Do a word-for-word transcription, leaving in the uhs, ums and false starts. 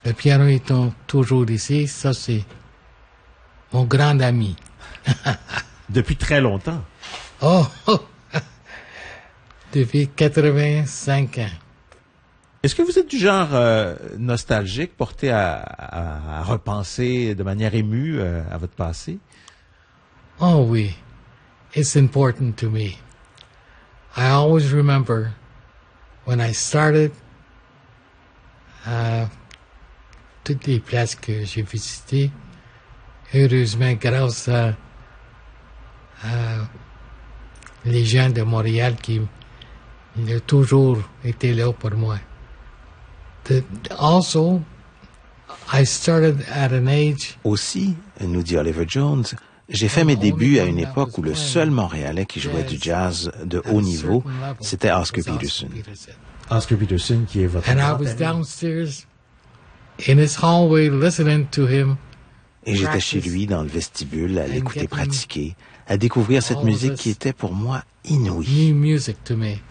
Le piano étant toujours ici, ça c'est mon grand ami. Depuis très longtemps. Oh, oh. Depuis quatre-vingt-cinq ans. Est-ce que vous êtes du genre euh, nostalgique, porté à, à, à repenser de manière émue euh, à votre passé? Oh oui, it's important to me. I always remember when I started, uh, toutes les places que j'ai visitées, heureusement grâce à, à les gens de Montréal qui ont toujours été là pour moi. The, also, I started at an age. Aussi, nous dit Oliver Jones, j'ai fait mes débuts à une époque où le seul Montréalais qui jouait du jazz de haut niveau, c'était Oscar Peterson. Oscar Peterson, qui est votre And I grand was ami. downstairs in his hallway listening to him. Et j'étais chez lui dans le vestibule à l'écouter pratiquer, à découvrir cette musique qui était pour moi inouïe. New music to me.